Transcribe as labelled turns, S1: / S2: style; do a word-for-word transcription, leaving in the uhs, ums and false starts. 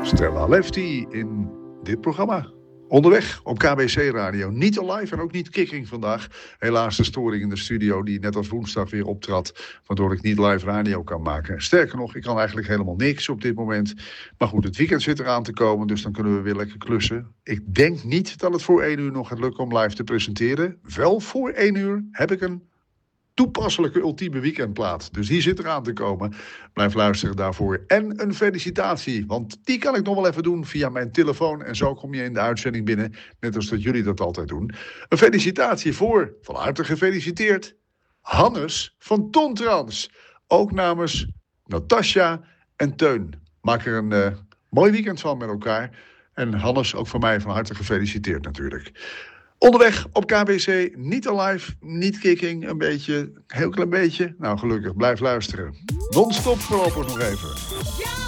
S1: Stella Lefty in dit programma. Onderweg op K B C Radio. Niet live en ook niet kicking vandaag. Helaas de storing in de studio die net als woensdag weer optrad, waardoor ik niet live radio kan maken. Sterker nog, ik kan eigenlijk helemaal niks op dit moment. Maar goed, het weekend zit eraan te komen, dus dan kunnen we weer lekker klussen. Ik denk niet dat het voor één uur nog gaat lukken om live te presenteren. Wel voor één uur heb ik een toepasselijke ultieme weekendplaat. Dus die zit eraan te komen. Blijf luisteren daarvoor. En een felicitatie, want die kan ik nog wel even doen via mijn telefoon. En zo kom je in de uitzending binnen, net als dat jullie dat altijd doen. Een felicitatie voor, van harte gefeliciteerd, Hannes van Tontrans. Ook namens Natasja en Teun. Maak er een uh, mooi weekend van met elkaar. En Hannes, ook van mij van harte gefeliciteerd natuurlijk. Onderweg op K B C, niet alive, niet kicking, een beetje, heel klein beetje. Nou, gelukkig, blijf luisteren. Non-stop voorlopig nog even.